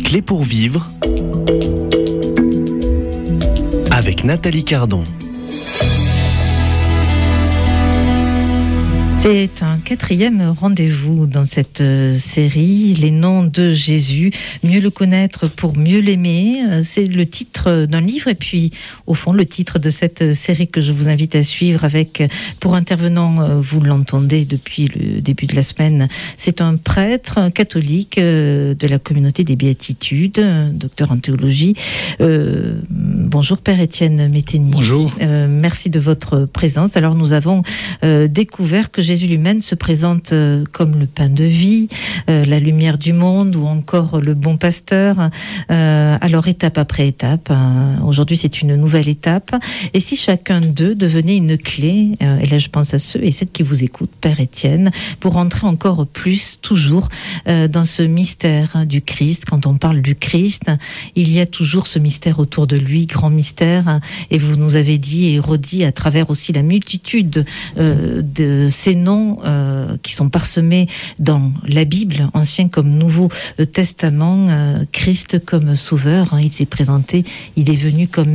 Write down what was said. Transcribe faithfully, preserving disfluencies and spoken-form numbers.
clés pour vivre avec Nathalie Cardon. C'est un quatrième rendez-vous dans cette série, Les noms de Jésus, mieux le connaître pour mieux l'aimer. C'est le titre d'un livre et puis, au fond, le titre de cette série que je vous invite à suivre avec, pour intervenant, vous l'entendez depuis le début de la semaine, c'est un prêtre catholique de la communauté des Béatitudes, docteur en théologie. Euh, bonjour Père Étienne Méteny. Bonjour. Euh, merci de votre présence. Alors nous avons euh, découvert que Jésus lui-même se présente euh, comme le pain de vie, euh, la lumière du monde ou encore le bon pasteur. Euh, alors étape après étape, hein. Aujourd'hui c'est une nouvelle étape. Et si chacun d'eux devenait une clé, euh, et là je pense à ceux et celles qui vous écoutent, Père Étienne, pour entrer encore plus, toujours, euh, dans ce mystère hein, du Christ. Quand on parle du Christ, il y a toujours ce mystère autour de lui, grand mystère. Hein, et vous nous avez dit et redit à travers aussi la multitude euh, de ces noms euh, qui sont parsemés dans la Bible, Ancien comme Nouveau Testament, euh, Christ comme Sauveur, hein, il s'est présenté, il est venu comme